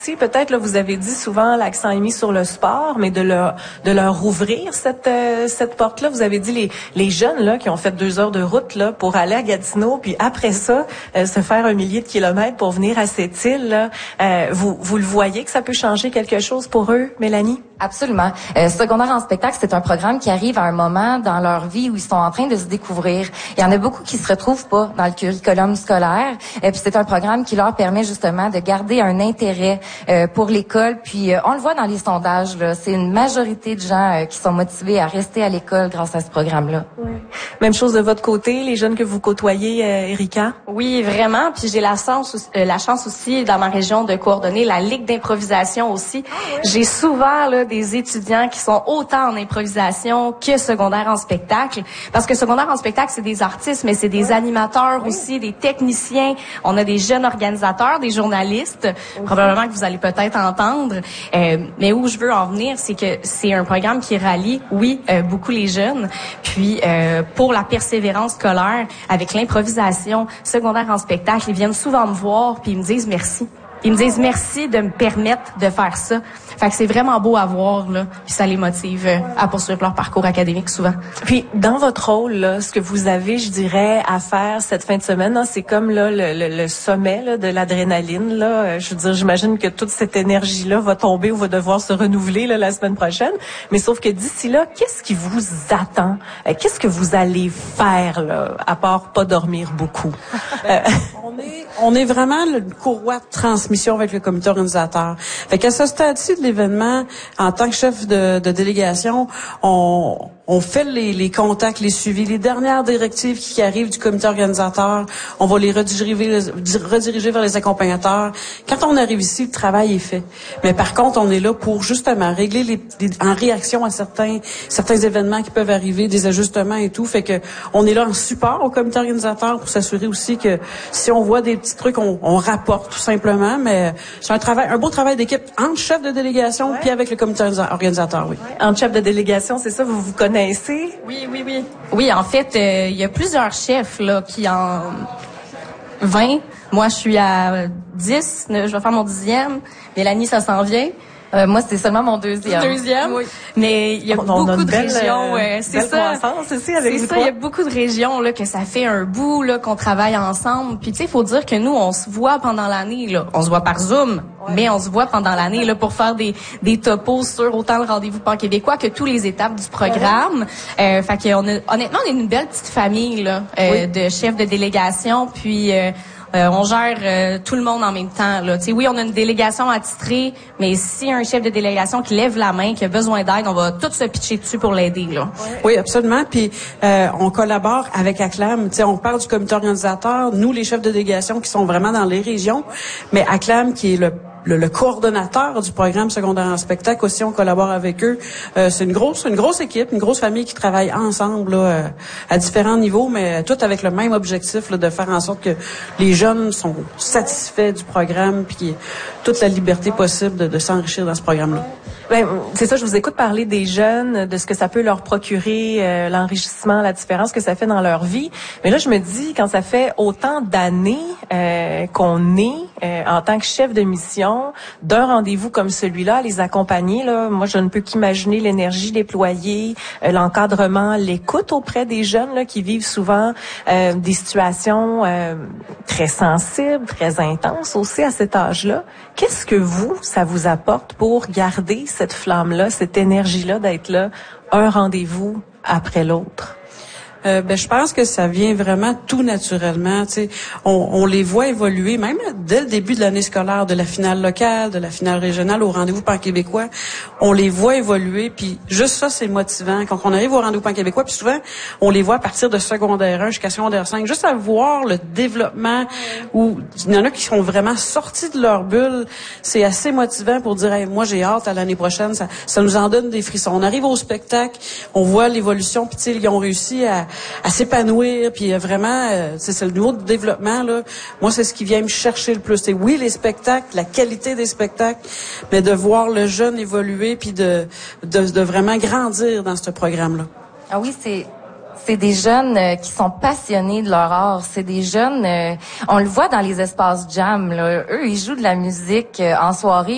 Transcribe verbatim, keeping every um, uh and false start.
Si peut-être là vous avez dit souvent l'accent est mis sur le sport, mais de leur de leur ouvrir cette euh, cette porte-là. Vous avez dit les les jeunes là qui ont fait deux heures de route là pour aller à Gatineau, puis après ça euh, se faire un millier de kilomètres pour venir à cette île là. Euh, vous vous le voyez que ça peut changer quelque chose pour eux, Mélanie? Absolument. Euh, secondaire en spectacle, c'est un programme qui arrive à un moment dans leur vie où ils sont en train de se découvrir. Il y en a beaucoup qui se retrouvent pas dans le curriculum scolaire. Et puis c'est un programme qui leur permet justement de garder un intérêt euh, pour l'école. Puis euh, on le voit dans les sondages, là, c'est une majorité de gens euh, qui sont motivés à rester à l'école grâce à ce programme-là. Oui. Même chose de votre côté, les jeunes que vous côtoyez, euh, Erika? Oui, vraiment. Puis j'ai la chance, euh, la chance aussi dans ma région de coordonner la Ligue d'improvisation aussi. Ah, oui. J'ai souvent là des étudiants qui sont autant en improvisation que secondaire en spectacle. Parce que secondaire en spectacle, c'est des artistes, mais c'est des animateurs aussi, des techniciens. On a des jeunes organisateurs, des journalistes, probablement que vous allez peut-être entendre. Euh, mais où je veux en venir, c'est que c'est un programme qui rallie, oui, euh, beaucoup les jeunes. Puis euh, pour la persévérance scolaire, avec l'improvisation, secondaire en spectacle, ils viennent souvent me voir puis ils me disent merci. Ils me disent merci de me permettre de faire ça. Fait que c'est vraiment beau à voir, là. Puis ça les motive à poursuivre leur parcours académique souvent. Puis dans votre rôle, là, ce que vous avez, je dirais, à faire cette fin de semaine, hein, c'est comme là le, le, le sommet là, de l'adrénaline. Là, je veux dire, j'imagine que toute cette énergie-là va tomber ou va devoir se renouveler là, la semaine prochaine. Mais sauf que d'ici là, qu'est-ce qui vous attend? Qu'est-ce que vous allez faire là, à part pas dormir beaucoup? euh, on est on est vraiment le courroie de transmission avec le comité organisateur. Fait qu'à ce stade-ci de l'événement, en tant que chef de, de délégation, on, on fait les, les contacts, les suivis, les dernières directives qui, qui arrivent du comité organisateur, on va les rediriger, rediriger vers les accompagnateurs. Quand on arrive ici, le travail est fait. Mais par contre, on est là pour justement régler les, les en réaction à certains certains événements qui peuvent arriver, des ajustements et tout. Fait que on est là en support au comité organisateur pour s'assurer aussi que si on voit des petits trucs, on, on rapporte tout simplement. Mais c'est un travail, un beau travail d'équipe entre chef de délégation ouais. puis avec le comité organisateur, oui. Ouais. Entre chef de délégation, c'est ça, vous vous connaissez? Oui, oui, oui. Oui, en fait, euh, il y a plusieurs chefs là qui en vingt. Moi, je suis à dix. Je vais faire mon dixième. Mélanie, ça s'en vient. Euh, moi, c'est seulement mon deuxième. Deuxième, oui. Mais il y a on, beaucoup on a de belle, régions. Euh, c'est ça. C'est avec ça. Il y a beaucoup de régions là que ça fait un bout là qu'on travaille ensemble. Puis tu sais, il faut dire que nous, on se voit pendant l'année là. On se voit par Zoom, ouais. mais on se voit pendant l'année là pour faire des des topos sur autant le rendez-vous pan québécois que toutes les étapes du programme. Ouais. Euh, fait qu'on a, honnêtement, on est une belle petite famille là euh, oui. de chefs de délégation. Puis euh, Euh, on gère euh, tout le monde en même temps. Là. T'sais, oui, on a une délégation attitrée, mais s'il y a un chef de délégation qui lève la main, qui a besoin d'aide, on va tous se pitcher dessus pour l'aider. Là. Oui, absolument. Puis euh, on collabore avec Acclam. T'sais, on parle du comité organisateur, nous, les chefs de délégation qui sont vraiment dans les régions, mais Acclam qui est le Le, le coordonnateur du programme secondaire en spectacle aussi, on collabore avec eux. Euh, c'est une grosse, une grosse équipe, une grosse famille qui travaille ensemble là, euh, à différents niveaux, mais tout avec le même objectif là, de faire en sorte que les jeunes sont satisfaits du programme, puis toute la liberté possible de, de s'enrichir dans ce programme-là. Ben, c'est ça, je vous écoute parler des jeunes, de ce que ça peut leur procurer, euh, l'enrichissement, la différence que ça fait dans leur vie. Mais là, je me dis, quand ça fait autant d'années euh, qu'on est euh, en tant que chef de mission d'un rendez-vous comme celui-là, à les accompagner, là, moi, je ne peux qu'imaginer l'énergie déployée, euh, l'encadrement, l'écoute auprès des jeunes là, qui vivent souvent euh, des situations euh, très sensibles, très intenses aussi à cet âge-là. Qu'est-ce que vous, ça vous apporte pour garder cette flamme-là, cette énergie-là d'être là, un rendez-vous après l'autre? Euh, ben je pense que ça vient vraiment tout naturellement. Tu sais, on, on les voit évoluer, même dès le début de l'année scolaire, de la finale locale, de la finale régionale au rendez-vous pan-québécois, on les voit évoluer. Puis juste ça, c'est motivant. Quand on arrive au rendez-vous pan-québécois, puis souvent, on les voit à partir de secondaire un jusqu'à secondaire cinq, juste à voir le développement. Où il y en a qui sont vraiment sortis de leur bulle. C'est assez motivant pour dire, hey, moi j'ai hâte à l'année prochaine. Ça, ça nous en donne des frissons. On arrive au spectacle, on voit l'évolution, puis tu sais, ils ont réussi à à s'épanouir, puis vraiment, euh, c'est, c'est le niveau de développement, là. Moi, c'est ce qui vient me chercher le plus. C'est oui, les spectacles, la qualité des spectacles, mais de voir le jeune évoluer, puis de, de, de vraiment grandir dans ce programme-là. Ah oui, c'est... C'est des jeunes euh, qui sont passionnés de leur art. C'est des jeunes, euh, on le voit dans les espaces jam, là. Eux, ils jouent de la musique euh, en soirée.